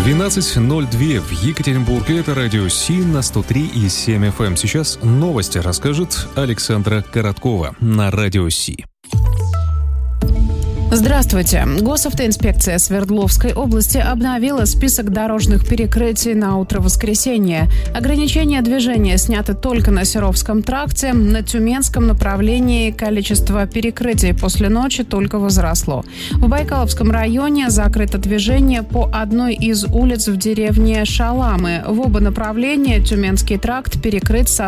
12:02 в Екатеринбурге. Это радио Си на 103,7 FM. Сейчас новости расскажет Александра Короткова на радио Си. Здравствуйте. Госавтоинспекция Свердловской области обновила список дорожных перекрытий на утро воскресенья. Ограничения движения сняты только на Серовском тракте. На Тюменском направлении количество перекрытий после ночи только возросло. В Байкаловском районе закрыто движение по одной из улиц в деревне Шаламы. В оба направления Тюменский тракт перекрыт со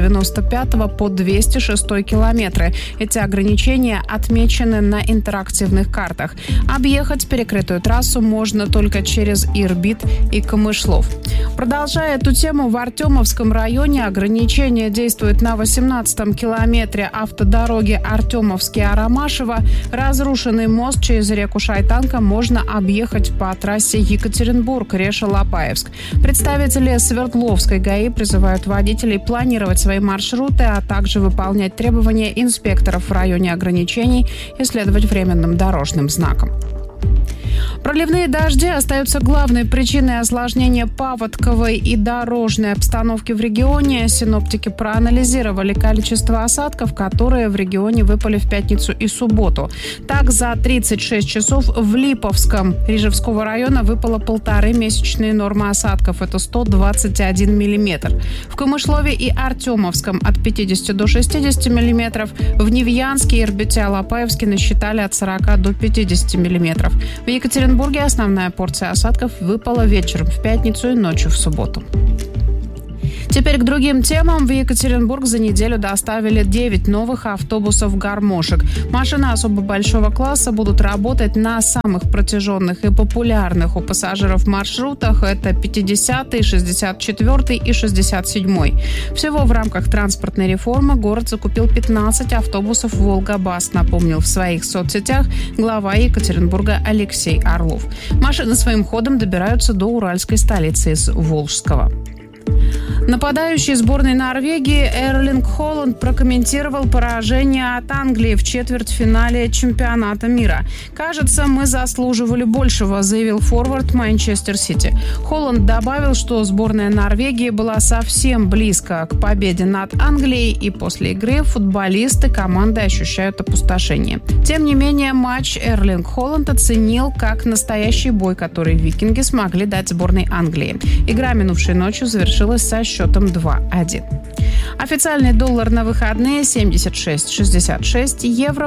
195 по 206 километры. Эти ограничения отмечены на интерактивных картах. Объехать перекрытую трассу можно только через Ирбит и Камышлов. Продолжая эту тему, в Артемовском районе ограничение действует на 18-м километре автодороги Артемовский-Арамашево. Разрушенный мост через реку Шайтанка можно объехать по трассе Екатеринбург-Реша-Лопаевск. Представители Свердловской ГАИ призывают водителей планировать свои маршруты, а также выполнять требования инспекторов в районе ограничений и следовать временным дорожным знакам. Проливные дожди остаются главной причиной осложнения паводковой и дорожной обстановки в регионе. Синоптики проанализировали количество осадков, которые в регионе выпали в пятницу и субботу. Так, за 36 часов в Липовском Рижевского района выпало 1,5 месячные нормы осадков. Это 121 миллиметр. В Камышлове и Артемовском от 50 до 60 миллиметров. В Невьянске, Ирбите, Алапаевске насчитали от 40 до 50 миллиметров. В Екатеринбурге основная порция осадков выпала вечером в пятницу и ночью в субботу. Теперь к другим темам. В Екатеринбург за неделю доставили 9 новых автобусов «Гармошек». Машины особо большого класса будут работать на самых протяженных и популярных у пассажиров маршрутах. Это 50-й, 64-й и 67-й. Всего в рамках транспортной реформы город закупил 15 автобусов «Волга-Бас», напомнил в своих соцсетях глава Екатеринбурга Алексей Орлов. Машины своим ходом добираются до уральской столицы из Волжского. Нападающий сборной Норвегии Эрлинг Холланд прокомментировал поражение от Англии в четвертьфинале чемпионата мира. «Кажется, мы заслуживали большего», заявил форвард Манчестер Сити. Холланд добавил, что сборная Норвегии была совсем близко к победе над Англией, и после игры футболисты команды ощущают опустошение. Тем не менее, матч Эрлинг Холланд оценил как настоящий бой, который викинги смогли дать сборной Англии. Игра минувшей ночью завершилась со счетом 2-1. Официальный доллар на выходные 76,66, евро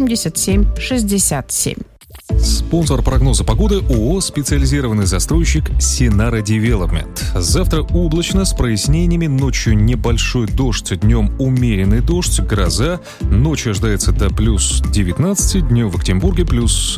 87,67. Спонсор прогноза погоды ООО «Специализированный застройщик Синара Девелопмент». Завтра облачно с прояснениями, ночью небольшой дождь, днем умеренный дождь, гроза. Ночью ожидается до плюс 19, днем в Екатеринбурге плюс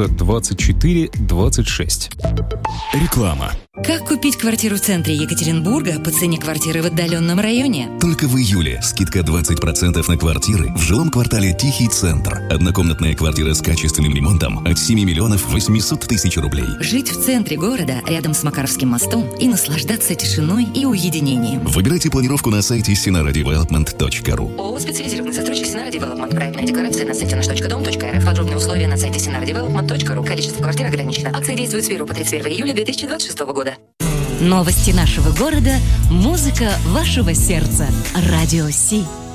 24-26. Реклама. Как купить квартиру в центре Екатеринбурга по цене квартиры в отдаленном районе? Только в июле скидка 20% на квартиры в жилом квартале «Тихий центр». Однокомнатная квартира с качественным ремонтом от 7 миллионов 800 тысяч рублей. Жить в центре города, рядом с Макаровским мостом, и наслаждаться тишиной и уединением. Выбирайте планировку на сайте sinaradevelopment.ru. ООО «Специализированный застройщик Синара Девелопмент». Проектная декларация на сайте nаш.дом.рф. Подробные условия на сайте sinaradevelopment.ru. Количество квартир ограничено. Акция действует с 1 по 31 июля 2026 года. Новости нашего города, музыка вашего сердца. Радио Си.